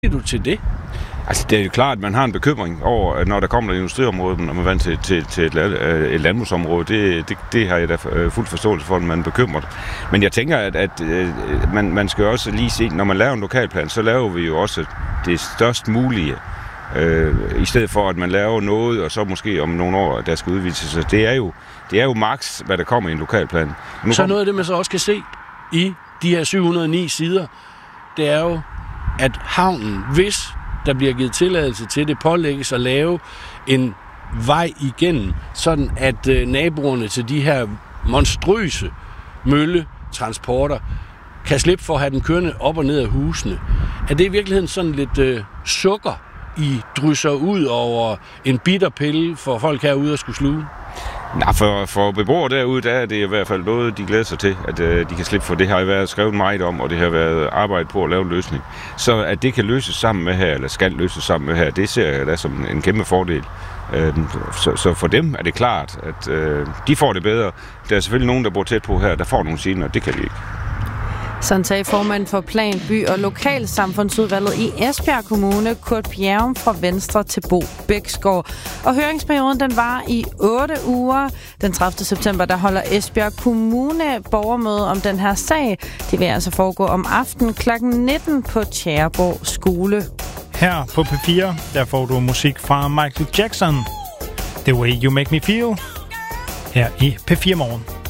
siger du til det? Altså, det er jo klart, at man har en bekymring over, at når der kommer et industriområde, når man er vant til et landbrugsområde. Det har jeg da fuld forståelse for, at man er bekymret. Men jeg tænker, at man skal også lige se, når man laver en lokalplan, så laver vi jo også det størst mulige, i stedet for, at man laver noget, og så måske om nogle år, der skal udvises. Så det er jo maks, hvad der kommer i en lokalplan. Så noget af det, man så også kan se i de her 709 sider, det er jo, at havnen, hvis der bliver givet tilladelse til det, pålægges at lave en vej igennem, sådan at naboerne til de her monstrøse mølletransporter kan slippe for at have den kørende op og ned af husene. Er det i virkeligheden sådan lidt sukker, I drysser ud over en bitter pille for folk herude at skulle sluge? Nej, for beboere derude, der er det i hvert fald noget, de glæder sig til, at de kan slippe for. Det har været skrevet meget om, og det har været arbejde på at lave en løsning. Så at det kan løses sammen med her, eller skal løses sammen med her, det ser jeg da som en kæmpe fordel. Så for dem er det klart, at de får det bedre. Der er selvfølgelig nogen, der bor tæt på her, der får nogle gener, og det kan de ikke. Sådan sagde formand for Plan, By og Lokalsamfundsudvalget i Esbjerg Kommune, Kurt Bjerrum fra Venstre til Bo Bæksgaard. Og høringsperioden den var i 8 uger. Den 30. september der holder Esbjerg Kommune borgermøde om den her sag. Det vil altså foregå om aftenen kl. 19 på Tjæreborg Skole. Her på P4, der får du musik fra Michael Jackson. The Way You Make Me Feel. Her i P4 Morgen.